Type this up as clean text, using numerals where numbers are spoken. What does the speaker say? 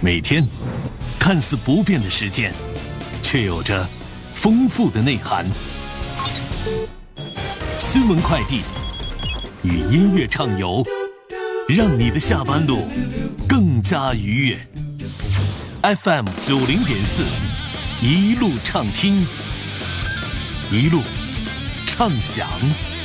每天看似不变的时间，却有着丰富的内涵。新闻快递与音乐畅游，让你的下班路更加愉悦。FM90.4，一路畅听，一路畅享。